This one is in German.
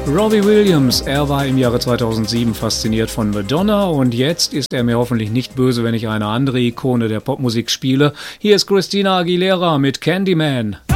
Robbie Williams, er war im Jahre 2007 fasziniert von Madonna und jetzt ist er mir hoffentlich nicht böse, wenn ich eine andere Ikone der Popmusik spiele. Hier ist Christina Aguilera mit Candyman.